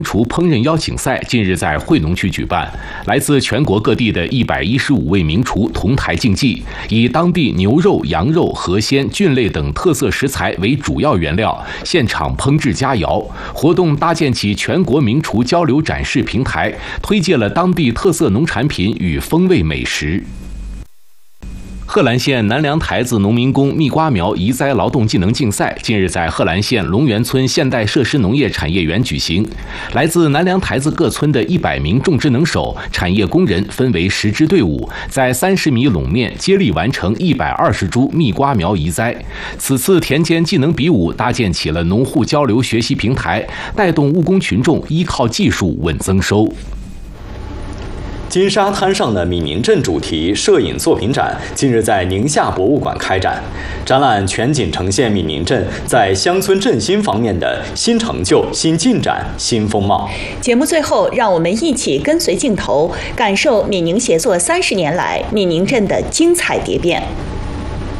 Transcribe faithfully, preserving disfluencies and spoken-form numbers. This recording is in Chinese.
厨烹饪邀请赛近日在惠农区举办，来自全国各地的一百一十五位名厨同台竞技，以当地牛肉、羊肉、河鲜、菌类等特色食材为主要原料，现场烹制佳肴。活动搭建起全国名厨交流展示平台，推介了当地特色农产品与风味美食。贺兰县南梁台子农民工蜜瓜苗移栽劳动技能竞赛近日在贺兰县龙源村现代设施农业产业园举行。来自南梁台子各村的一百名种植能手、产业工人分为十支队伍，在三十米垄面接力完成一百二十株蜜瓜苗移栽。此次田间技能比武搭建起了农户交流学习平台，带动务工群众依靠技术稳增收。 金沙滩上的闽宁镇主题摄影作品展近日在宁夏博物馆开展，展览全景呈现闽宁镇在乡村振兴方面的新成就、新进展、新风貌。 节目最后，让我们一起跟随镜头，感受闽宁协作三十年来闽宁镇的精彩蝶变。